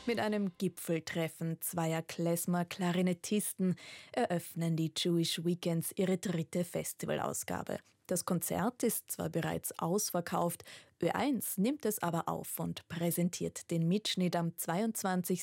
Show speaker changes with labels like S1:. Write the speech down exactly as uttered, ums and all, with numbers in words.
S1: Mit einem Gipfeltreffen zweier Klezmer-Klarinettisten eröffnen die Jewish Weekends ihre dritte Festivalausgabe. Das Konzert ist zwar bereits ausverkauft, Ö eins nimmt es aber auf und präsentiert den Mitschnitt am zweiundzwanzigsten